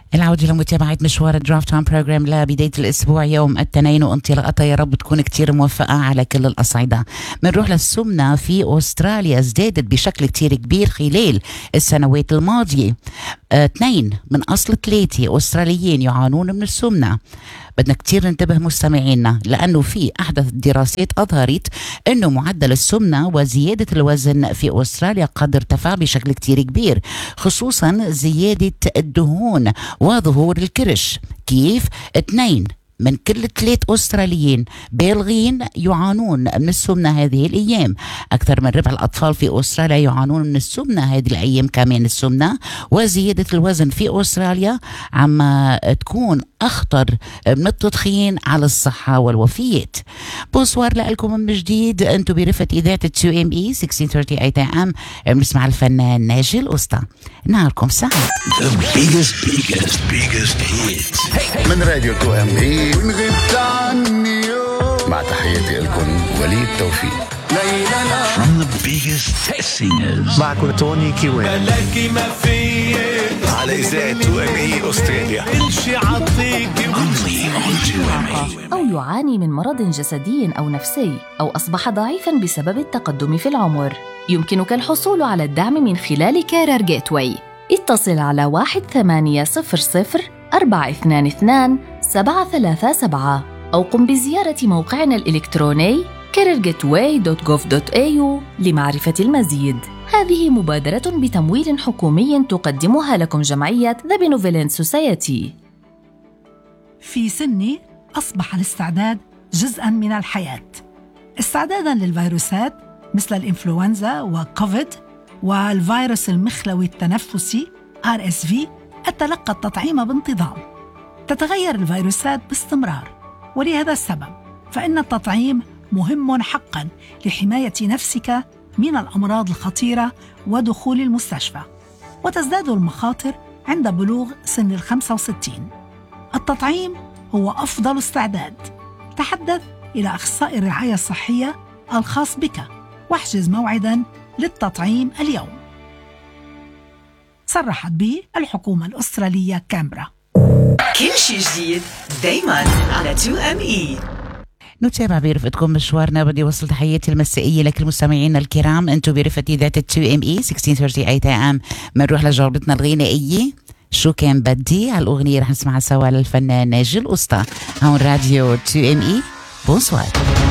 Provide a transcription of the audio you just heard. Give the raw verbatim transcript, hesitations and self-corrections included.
العودة لمتابعة مشوار الدرافت تايم بروجرام لبداية الأسبوع يوم الاثنين، وانطلاقتها يا رب تكون كتير موفقة على كل الأصعدة. منروح للسمنة في أستراليا، ازدادت بشكل كتير كبير خلال السنوات الماضية. اثنين من أصل ثلاثة أستراليين يعانون من السمنة. بدنا كتير ننتبه مستمعينا، لأنه في أحدث الدراسات أظهرت أنه معدل السمنة وزيادة الوزن في أستراليا قد ارتفع بشكل كتير كبير، خصوصا زيادة الدهون وظهور الكرش. كيف؟ اثنين من كل ثلاث أستراليين بالغين يعانون من السمنة هذه الأيام. أكثر من ربع الأطفال في أستراليا يعانون من السمنة هذه الأيام. كمان السمنة وزيادة الوزن في أستراليا عم تكون أخطر من التدخين على الصحة والوفيات. بونسوار لكم من جديد، أنتم برفقة إذاعة تو إم إي ستة ثلاثين إيه إم. بنسمع الفنان ناجي الأسطى. نهاركم سعيد. The biggest, biggest, biggest hits من راديو تو إم إي. ونغبت عني مع تحياتي لكم وليد توفيق. from the biggest singers. معكم توني كيوين ملاكي ما فيه على إذاعة تو إم إي أستراليا. الشي عطيكي Only on تو إم إي. أو يعاني من مرض جسدي أو نفسي، أو أصبح ضعيفاً بسبب التقدم في العمر، يمكنك الحصول على الدعم من خلال كارير جيت واي. اتصل على واحد ثمانية صفر صفر أربعة اثنان اثنان سبعة ثلاثة سبعة أو قم بزيارة موقعنا الإلكتروني كارير جيت واي دوت جوف دوت إيه يو لمعرفة المزيد. هذه مبادرة بتمويل حكومي تقدمها لكم جمعية The Benevolent Society. في سني أصبح الاستعداد جزءاً من الحياة، استعداداً للفيروسات مثل الإنفلونزا وكوفيد والفيروس المخلوي التنفسي آر إس في. أتلقى التطعيم بانتظام. تتغير الفيروسات باستمرار، ولهذا السبب فإن التطعيم مهم حقاً لحماية نفسك من الأمراض الخطيرة ودخول المستشفى، وتزداد المخاطر عند بلوغ سن الخمسة وستين. التطعيم هو أفضل استعداد. تحدث إلى أخصائي الرعاية الصحية الخاص بك واحجز موعداً للتطعيم اليوم. صرحت به الحكومة الأسترالية كامبرا. كل شيء جديد دايماً على تو إم إي. نتابع برفقتكم مشوارنا. بدي وصل تحياتي المسائية لكل مستمعينا الكرام. انتم برفقة إذاعة تو إم إي ستة ثلاثين إيه إم. بنروح لجولتنا الغنائية. شو كان بدي؟ هالأغنية رح نسمعها سوا للفنان ناجي الأسطى. هون راديو تو إم إي. بونسوار.